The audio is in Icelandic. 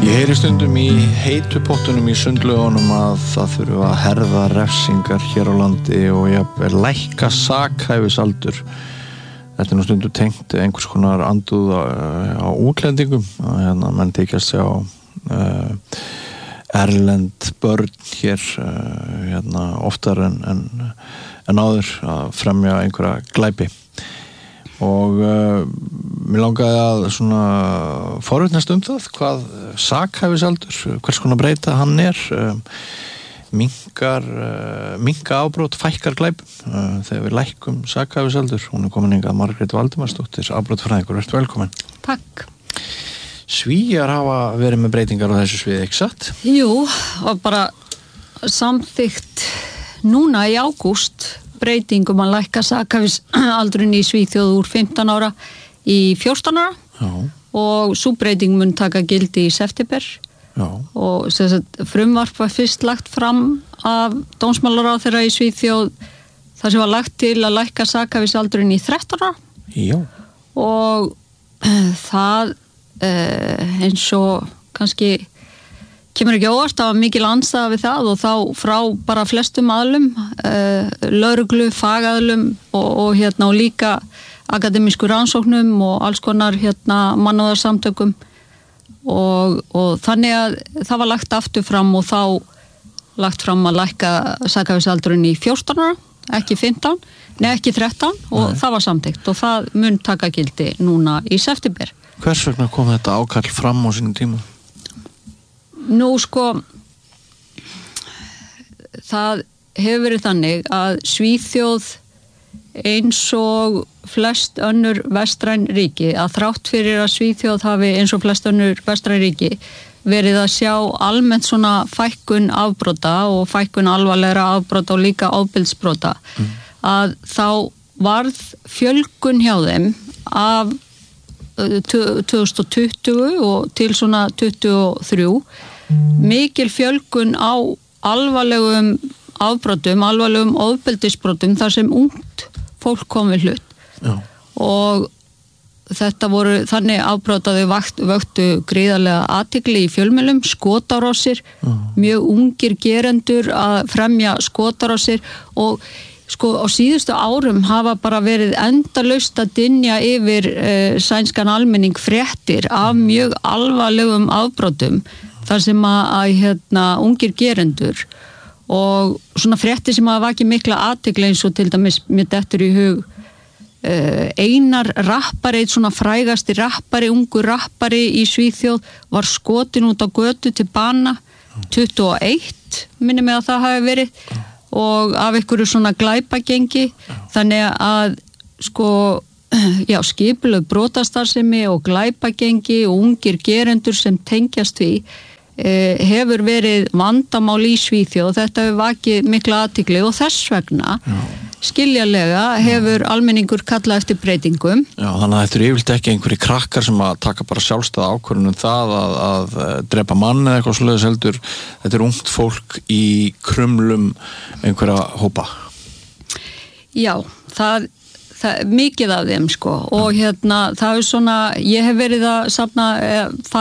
Ég heyri stundum í heitu pottunum í sundlaugunum að það þurfa að herða refsingar hér á landi og jafnvel lækka sakhæfisaldur. Þetta nú stundum tengt einhvers konar andúð á útlendingum. Menn tekjast sig á erlend börn hér oftar en áður að fremja einhverja glæpi. Og mér langaði að svona forvitnast það hvað sakhæfisaldur, hvers konar breyta hann minka afbrot, fækkar glæpum þegar við lækkum sakhæfisaldur. Hún komin hingað Margrét Valdimarsdóttir, afbrotafræðingur, vertu velkomin. Takk. Svíar hafa verið með breytingar á þessu sviði, ekki satt? Jú, og bara samþykkt núna í ágúst breytingum að lækka sakhæfisaldurinn í Svíþjóð úr 15 ára í 14 ára. Já. Og sú breyting mun taka gildi í september. Já. Og frumvarp var fyrst lagt fram af dómsmálaráðherra í Svíþjóð þar sem var lagt til að lækka sakhæfisaldurinn í 13 ára. Já. Og það eins og kannski kemur ekki óvart, það var mikil andstaða við það og þá frá bara flestum aðlum, lögreglu, fagaðlum og líka akademísku rannsóknum og alls konar mannúðarsamtökum og þannig að það var lagt aftur fram og þá lagt fram að lækka sakhæfisaldurinn í 14 ára, ekki 15, ekki 13 og það var samþykkt og það mun taka gildi núna í september. Hvers vegna kom þetta ákall fram á sínum tíma? Nú það hefur verið þannig að Svíþjóð eins og flest önnur vestræn ríki, að þrátt fyrir að Svíþjóð hafi eins og flest önnur vestræn ríki verið að sjá almennt svona fækkun afbrota og fækkun alvarlegra afbrota og líka ofbeldisbrota, að þá varð fjölgun hjá þeim af 2020 og til svona 23 mikil fjölgun á alvarlegum afbrotum, alvarlegum ofbeldisbrotum þar sem ungt fólk kom við hlut. Já. Og þetta voru þannig afbrot að þau vöktu gríðarlega athygli í fjölmiðlum, skotárásir, mjög ungir gerendur að fremja skotárásir og á síðustu árum hafa bara verið endalaust að dynja yfir sænskan almenning fréttir af mjög alvarlegum afbrotum þar sem að ungir gerendur og svona fréttir sem hafa vakið mikla athygli eins og til dæmis mér dettur í hug Einar rappari, eitt svona frægasti rappari, ungur rappari í Svíþjóð var skotin út á götu til bana 21, minni mig að það hafi verið og af einhverju svona glæpagengi þannig að skipulögð brotastarfsemi og glæpagengi og ungir gerendur sem tengjast því hefur verið vandamál í Svíþjóð og þetta hefur vakið mikla athygli og þess vegna skiljanlega hefur almenningur kallað eftir breytingum. Já, þannig að þetta eru yfirleitt ekki einhverjir krakkar sem að taka bara sjálfstæða ákvörðun það að drepa mann eða eitthvað svoleiðis heldur. Þetta er ungt fólk í krumlum einhverja hópa. Já, það mikið af þeim og það er svona, ég hef verið að safna